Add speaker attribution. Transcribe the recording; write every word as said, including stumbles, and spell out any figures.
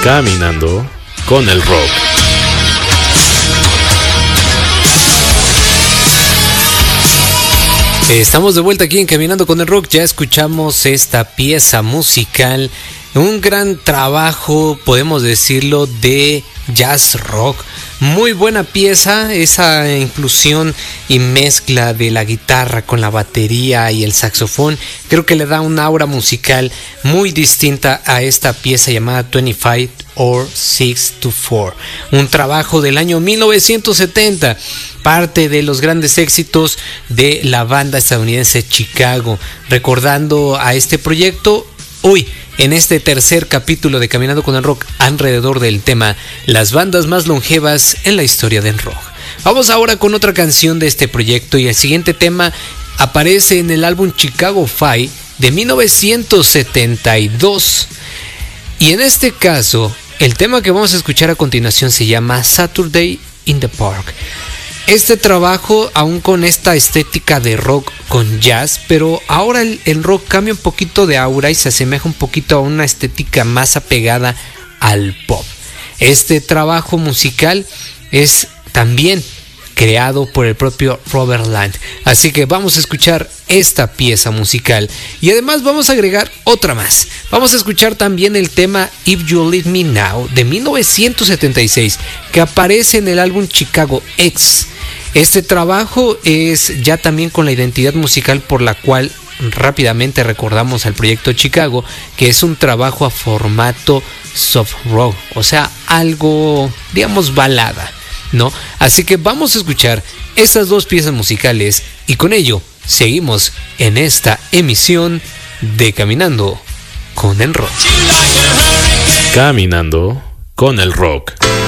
Speaker 1: Caminando con el rock. Estamos de vuelta aquí en Caminando con el Rock. Ya escuchamos esta pieza musical, un gran trabajo, podemos decirlo, de jazz rock. Muy buena pieza, esa inclusión y mezcla de la guitarra con la batería y el saxofón. Creo que le da una aura musical muy distinta a esta pieza llamada veinticinco or six to four, un trabajo del año mil novecientos setenta, parte de los grandes éxitos de la banda estadounidense Chicago. Recordando a este proyecto hoy en este tercer capítulo de Caminando con el Rock, alrededor del tema las bandas más longevas en la historia del rock. Vamos ahora con otra canción de este proyecto, y el siguiente tema aparece en el álbum Chicago Five de mil novecientos setenta y dos, y en este caso el tema que vamos a escuchar a continuación se llama Saturday in the Park. Este trabajo, aún con esta estética de rock con jazz, pero ahora el, el rock cambia un poquito de aura y se asemeja un poquito a una estética más apegada al pop. Este trabajo musical es también creado por el propio Robert Plant. Así que vamos a escuchar esta pieza musical y además vamos a agregar otra más. Vamos a escuchar también el tema If You Leave Me Now de mil novecientos setenta y seis, que aparece en el álbum Chicago X. Este trabajo es ya también con la identidad musical por la cual rápidamente recordamos al proyecto Chicago, que es un trabajo a formato soft rock, o sea, algo, digamos, balada, ¿no? Así que vamos a escuchar estas dos piezas musicales y con ello seguimos en esta emisión de Caminando con el Rock. Caminando con el Rock.